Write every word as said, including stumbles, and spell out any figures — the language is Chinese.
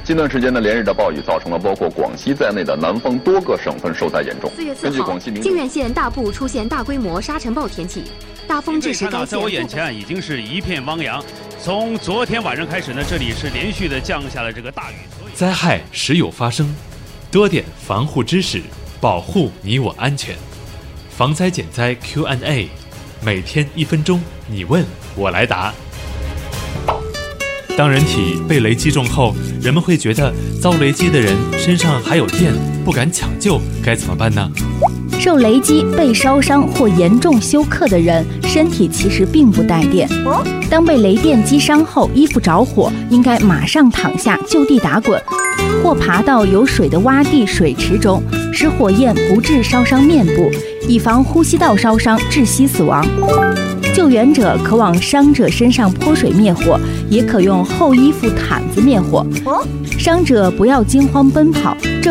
近段时间的连日的暴雨，造成了包括广西在内的南方多个省份受灾严重。 四月四号，靖远县大部出现大规模沙尘暴天气，大风致使该县。 在我眼前已经是一片汪洋。从昨天晚上开始呢，这里是连续的降下了这个大雨。 灾害时有发生，多点防护知识，保护你我安全。防灾减灾 Q and A， 每天一分钟，你问我来答。当人体被雷击中后，人们会觉得遭雷击的人身上还有电，不敢抢救，该怎么办呢？ 受雷击被烧伤或严重休克的人，身体其实并不带电。当被雷电击伤后，衣服着火，应该马上躺下就地打滚，或爬到有水的洼地、水池中，使火焰不致烧伤面部，以防呼吸道烧伤窒息死亡。救援者可往伤者身上泼水灭火，也可用厚衣服毯子灭火。伤者不要惊慌奔跑。